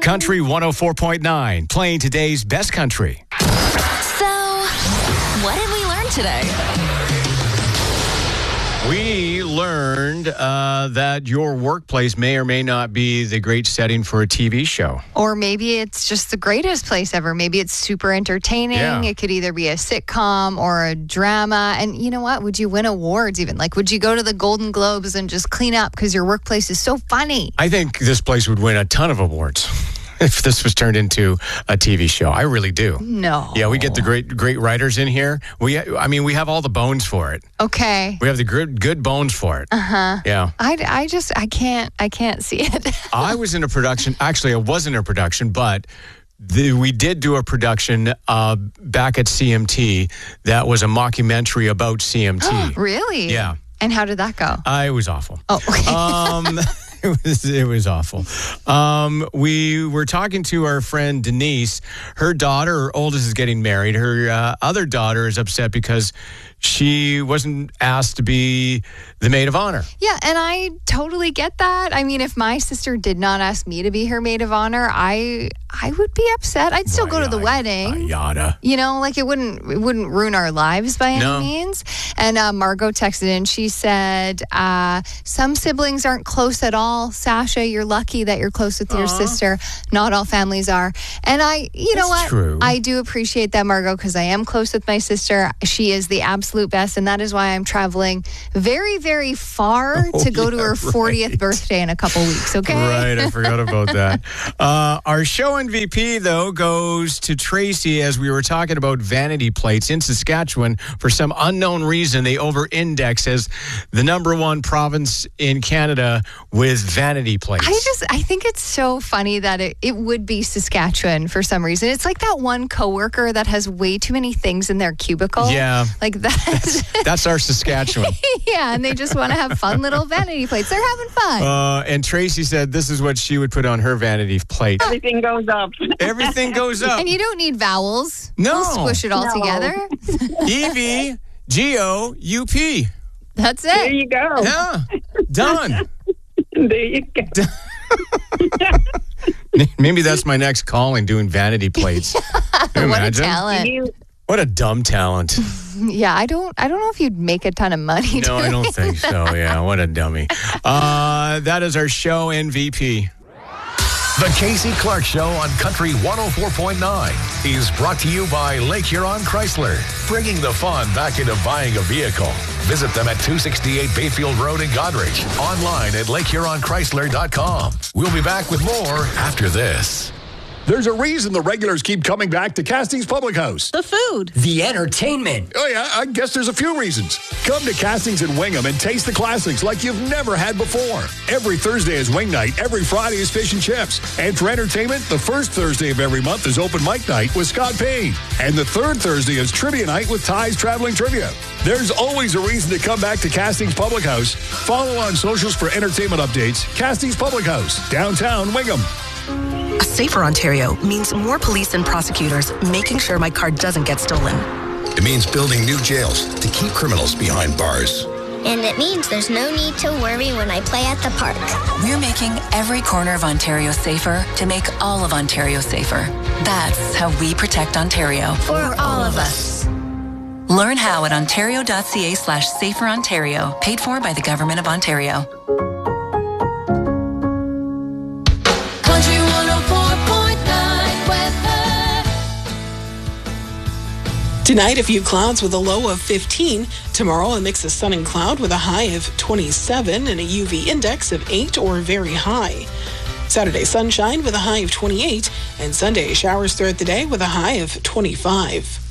Country 104.9, playing today's best country. So, what did we learn today? We learned that your workplace may or may not be the great setting for a TV show. Or maybe it's just the greatest place ever. Maybe it's super entertaining. Yeah. It could either be a sitcom or a drama. And you know what? Would you win awards even? Like, would you go to the Golden Globes and just clean up because your workplace is so funny? I think this place would win a ton of awards if this was turned into a TV show. I really do. No. Yeah, we get the great writers in here. We have all the bones for it. Okay. We have the good bones for it. Uh-huh. Yeah. I can't see it. I was in a production. Actually, I wasn't in a production, but we did do a production back at CMT that was a mockumentary about CMT. Really? Yeah. And how did that go? It was awful. Oh, okay. It was awful. We were talking to our friend Denise. Her daughter, her oldest, is getting married. Her other daughter is upset because she wasn't asked to be the maid of honor. Yeah, and I totally get that. I mean, if my sister did not ask me to be her maid of honor, I would be upset. I'd still go to the wedding. Yada. You know, like it wouldn't ruin our lives by any means. And Margot texted in. She said, some siblings aren't close at all. Sasha, you're lucky that you're close with your sister. Not all families are. And you know what? True. I do appreciate that, Margot, because I am close with my sister. She is the absolute best, and that is why I'm traveling very, very far to go to her 40th birthday in a couple weeks, okay? Right, I forgot about that. Our show MVP, though, goes to Tracy as we were talking about vanity plates in Saskatchewan. For some unknown reason, they over-index as the number one province in Canada with vanity plates. I think it's so funny that it would be Saskatchewan for some reason. It's like that one coworker that has way too many things in their cubicle. Yeah. Like that. That's our Saskatchewan. Yeah, and they just want to have fun little vanity plates. They're having fun. And Tracy said this is what she would put on her vanity plate. Everything goes up. Everything goes up. And you don't need vowels. No. We'll squish it all together. EVGOUP. That's it. There you go. Yeah. Done. There you go. Maybe that's my next calling, doing vanity plates. Can you What a imagine? talent. What a dumb talent. Yeah, I don't know if you'd make a ton of money. No, I don't think so. Yeah, what a dummy. That is our show MVP. The Casey Clark Show on Country 104.9 is brought to you by Lake Huron Chrysler, bringing the fun back into buying a vehicle. Visit them at 268 Bayfield Road in Goderich. Online at lakehuronchrysler.com. We'll be back with more after this. There's a reason the regulars keep coming back to Castings Public House. The food. The entertainment. Oh, yeah, I guess there's a few reasons. Come to Castings in Wingham and taste the classics like you've never had before. Every Thursday is wing night. Every Friday is fish and chips. And for entertainment, the first Thursday of every month is open mic night with Scott Payne. And the third Thursday is trivia night with Ty's Traveling Trivia. There's always a reason to come back to Castings Public House. Follow on socials for entertainment updates. Castings Public House, downtown Wingham. A safer Ontario means more police and prosecutors making sure my car doesn't get stolen. It means building new jails to keep criminals behind bars. And it means there's no need to worry when I play at the park. We're making every corner of Ontario safer to make all of Ontario safer. That's how we protect Ontario. For all of us. Learn how at ontario.ca/saferontario, paid for by the Government of Ontario. Country 104.9 weather. Tonight, a few clouds with a low of 15. Tomorrow, a mix of sun and cloud with a high of 27 and a UV index of 8 or very high. Saturday, sunshine with a high of 28. And Sunday, showers throughout the day with a high of 25.